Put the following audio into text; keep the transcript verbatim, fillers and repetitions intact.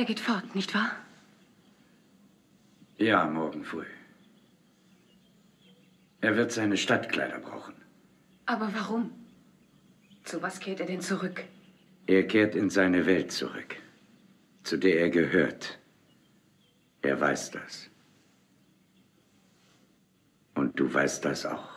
Er geht fort, nicht wahr? Ja, morgen früh. Er wird seine Stadtkleider brauchen. Aber warum? Zu was kehrt er denn zurück? Er kehrt in seine Welt zurück, zu der er gehört. Er weiß das. Und du weißt das auch.